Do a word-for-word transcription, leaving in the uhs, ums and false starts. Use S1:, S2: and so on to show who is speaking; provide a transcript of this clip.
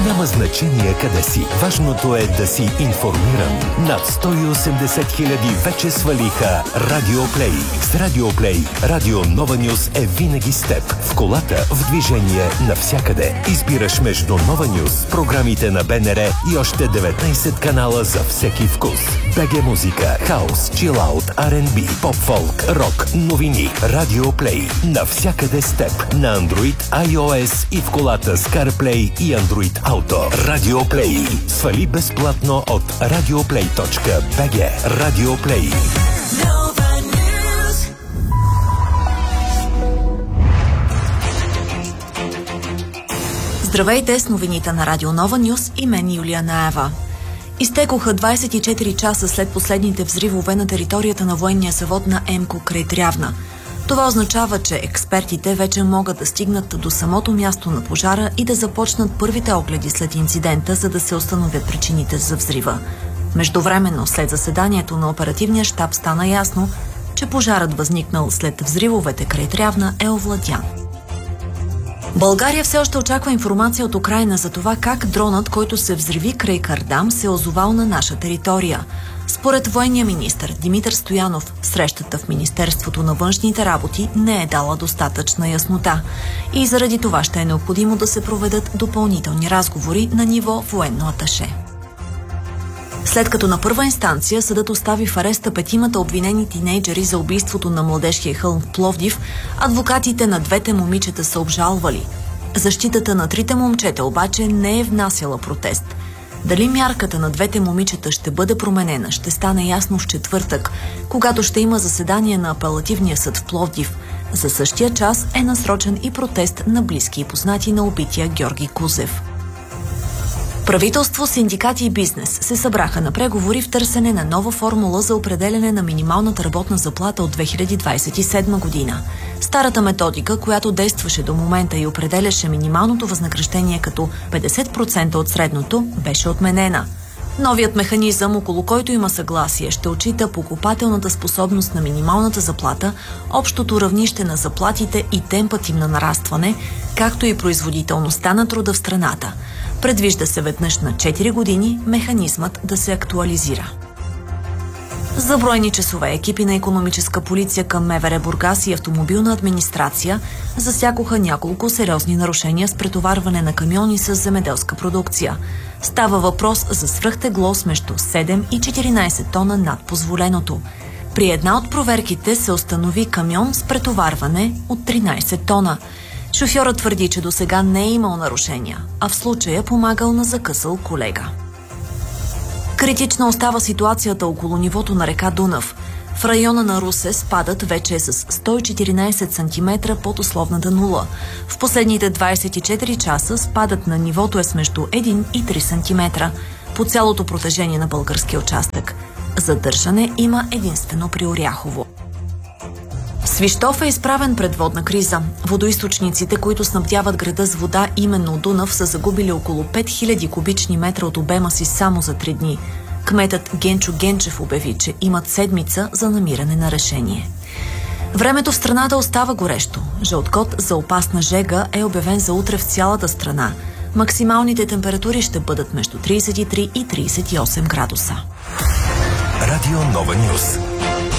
S1: Няма значение къде си. Важното е да си информиран. Над сто и осемдесет хиляди вече свалиха Радио Плей. С Радио Плей, Радио Нова Нюс е винаги с теб. В колата, в движение, навсякъде. Избираш между Нова Нюс, програмите на БНР и още деветнайсет канала за всеки вкус. БГ музика, хаус, чилаут, Ар енд Би, поп-фолк, рок, новини. Радио Плей. Навсякъде с теб. На Android, iOS и в колата с CarPlay и Android Auto. Радио Плей. Свали безплатно от радиоплей точка би джи. Радио Плей.
S2: Здравейте с новините на Радио Нова Нюс и мен Юлия Наева. Изтекоха двайсет и четири часа след последните взривове на територията на военния завод на Емко край Трявна. Това означава, че експертите вече могат да стигнат до самото място на пожара и да започнат първите огледи след инцидента, за да се установят причините за взрива. Междувременно, след заседанието на оперативния щаб стана ясно, че пожарът, възникнал след взривовете край Трявна, е овладян. България все още очаква информация от Украйна за това как дронът, който се взриви край Кардам, се озовал на наша територия. Според военния министър Димитър Стоянов, срещата в Министерството на външните работи не е дала достатъчна яснота и заради това ще е необходимо да се проведат допълнителни разговори на ниво военно аташе. След като на първа инстанция съдът остави в ареста петимата обвинени тинейджери за убийството на Младежкия хълм в Пловдив, адвокатите на двете момичета са обжалвали. Защитата на трите момчета обаче не е внасяла протест. Дали мярката на двете момичета ще бъде променена, ще стане ясно в четвъртък, когато ще има заседание на апелативния съд в Пловдив. За същия час е насрочен и протест на близки и познати на убития Георги Кузев. Правителство, синдикати и бизнес се събраха на преговори в търсене на нова формула за определяне на минималната работна заплата от две хиляди двайсет и седма година. Старата методика, която действаше до момента и определяше минималното възнаграждение като петдесет процента от средното, беше отменена. Новият механизъм, около който има съгласие, ще отчита покупателната способност на минималната заплата, общото равнище на заплатите и темпът им на нарастване, както и производителността на труда в страната. Предвижда се веднъж на четири години механизмът да се актуализира. За броени часове екипи на икономическа полиция към МВР Бургас и автомобилна администрация засякоха няколко сериозни нарушения с претоварване на камиони с земеделска продукция. Става въпрос за свръхтегло с между седем и четиринайсет тона над позволеното. При една от проверките се установи камион с претоварване от тринайсет тона. Шофьорът твърди, че досега не е имал нарушения, а в случая помагал на закъсал колега. Критична остава ситуацията около нивото на река Дунав. В района на Русе спадът вече е с сто и четиринайсет сантиметра под условната нула. В последните двайсет и четири часа спадът на нивото е с между един и три сантиметра по цялото протежение на българския участък. Задържане има единствено при Оряхово. Свищов е изправен пред водна криза. Водоизточниците, които снабдяват града с вода именно от Дунав, са загубили около пет хиляди кубични метра от обема си само за три дни. Кметът Генчо Генчев обяви, че имат седмица за намиране на решение. Времето в страната остава горещо. Жълт код за опасна жега е обявен за утре в цялата страна. Максималните температури ще бъдат между трийсет и три и трийсет и осем градуса.
S1: Радио Нова Нюс.